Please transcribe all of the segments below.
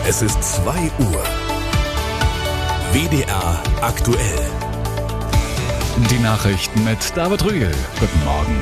Es ist 2 Uhr. WDR aktuell. Die Nachrichten mit David Rühl. Guten Morgen.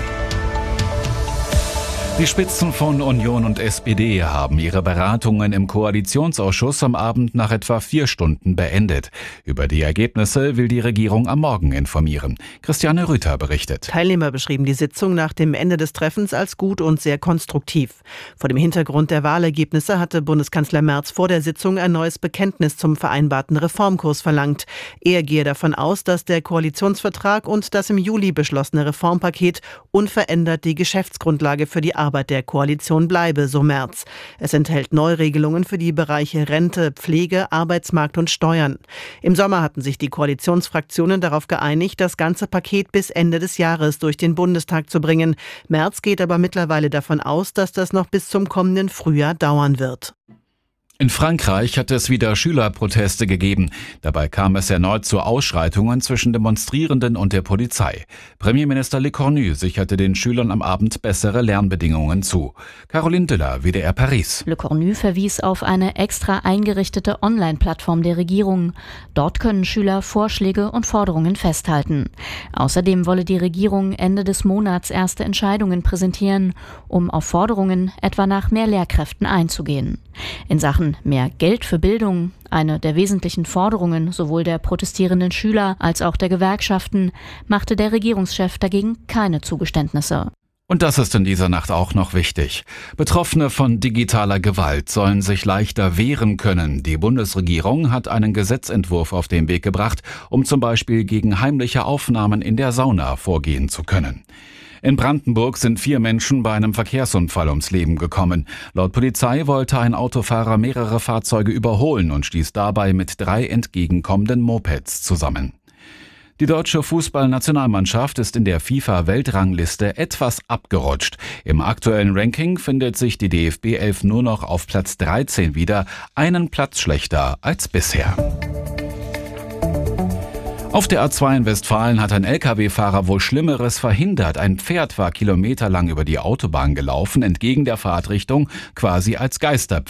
Die Spitzen von Union und SPD haben ihre Beratungen im Koalitionsausschuss am Abend nach etwa 4 Stunden beendet. Über die Ergebnisse will die Regierung am Morgen informieren. Christiane Rüther berichtet. Teilnehmer beschrieben die Sitzung nach dem Ende des Treffens als gut und sehr konstruktiv. Vor dem Hintergrund der Wahlergebnisse hatte Bundeskanzler Merz vor der Sitzung ein neues Bekenntnis zum vereinbarten Reformkurs verlangt. Er gehe davon aus, dass der Koalitionsvertrag und das im Juli beschlossene Reformpaket unverändert die Geschäftsgrundlage für die Arbeit der Koalition bleibe, so Merz. Es enthält Neuregelungen für die Bereiche Rente, Pflege, Arbeitsmarkt und Steuern. Im Sommer hatten sich die Koalitionsfraktionen darauf geeinigt, das ganze Paket bis Ende des Jahres durch den Bundestag zu bringen. Merz geht aber mittlerweile davon aus, dass das noch bis zum kommenden Frühjahr dauern wird. In Frankreich hat es wieder Schülerproteste gegeben. Dabei kam es erneut zu Ausschreitungen zwischen Demonstrierenden und der Polizei. Premierminister Lecornu sicherte den Schülern am Abend bessere Lernbedingungen zu. Caroline Düller, WDR Paris. Lecornu verwies auf eine extra eingerichtete Online-Plattform der Regierung. Dort können Schüler Vorschläge und Forderungen festhalten. Außerdem wolle die Regierung Ende des Monats erste Entscheidungen präsentieren, um auf Forderungen etwa nach mehr Lehrkräften einzugehen. In Sachen mehr Geld für Bildung, eine der wesentlichen Forderungen sowohl der protestierenden Schüler als auch der Gewerkschaften, machte der Regierungschef dagegen keine Zugeständnisse. Und das ist in dieser Nacht auch noch wichtig. Betroffene von digitaler Gewalt sollen sich leichter wehren können. Die Bundesregierung hat einen Gesetzentwurf auf den Weg gebracht, um zum Beispiel gegen heimliche Aufnahmen in der Sauna vorgehen zu können. In Brandenburg sind 4 Menschen bei einem Verkehrsunfall ums Leben gekommen. Laut Polizei wollte ein Autofahrer mehrere Fahrzeuge überholen und stieß dabei mit 3 entgegenkommenden Mopeds zusammen. Die deutsche Fußballnationalmannschaft ist in der FIFA-Weltrangliste etwas abgerutscht. Im aktuellen Ranking findet sich die DFB 11 nur noch auf Platz 13 wieder, einen Platz schlechter als bisher. Auf der A2 in Westfalen hat ein Lkw-Fahrer wohl Schlimmeres verhindert. Ein Pferd war kilometerlang über die Autobahn gelaufen, entgegen der Fahrtrichtung, quasi als Geisterpferd.